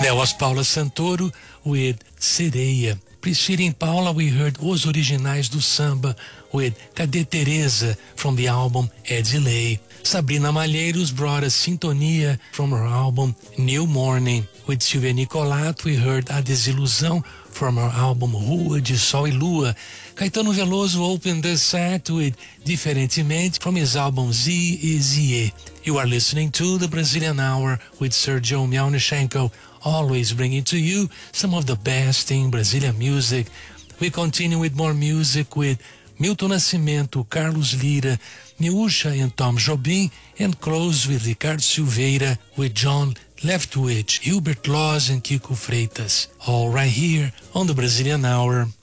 That was Paula Santoro with Sereia. Preceding Paula, we heard Os Originais do Samba with Cadê Teresa from the album É de Lei. Sabrina Malheiros brought us Sintonia from her album New Morning. With Silvia Nicolato, we heard A Desilusão from her album Rua de Sol e Lua. Caetano Veloso opened the set with Diferentemente from his album Z is Ye. You are listening to the Brazilian Hour with Sergio Miaunichenko, always bringing to you some of the best in Brazilian music. We continue with more music with Milton Nascimento, Carlos Lira, Miúcha and Tom Jobim, and close with Ricardo Silveira with John Leftwich, Hubert Laws and Kiko Freitas. All right here on the Brazilian Hour.